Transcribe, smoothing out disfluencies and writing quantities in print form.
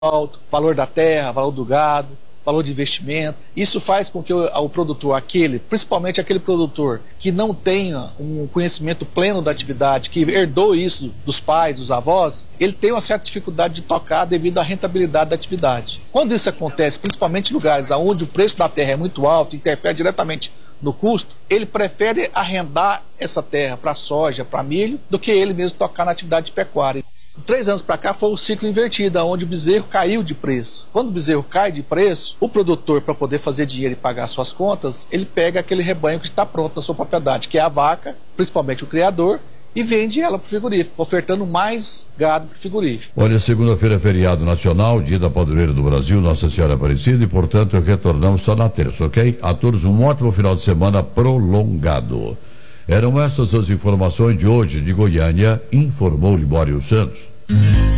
alto, valor da terra, valor do gado, valor de investimento. Isso faz com que o produtor, principalmente aquele produtor que não tenha um conhecimento pleno da atividade, que herdou isso dos pais, dos avós, ele tem uma certa dificuldade de tocar devido à rentabilidade da atividade. Quando isso acontece, principalmente em lugares onde o preço da terra é muito alto, interfere diretamente no custo, ele prefere arrendar essa terra para soja, para milho, do que ele mesmo tocar na atividade pecuária. De 3 anos para cá foi o ciclo invertido, onde o bezerro caiu de preço. Quando o bezerro cai de preço, o produtor, para poder fazer dinheiro e pagar suas contas, ele pega aquele rebanho que está pronto na sua propriedade, que é a vaca, principalmente o criador, e vende ela para o frigorífico, ofertando mais gado para o frigorífico. Olha, segunda-feira é feriado nacional, dia da padroeira do Brasil, Nossa Senhora Aparecida, e portanto retornamos só na terça, ok? A todos um ótimo final de semana prolongado. Eram essas as informações de hoje de Goiânia, informou Libório Santos.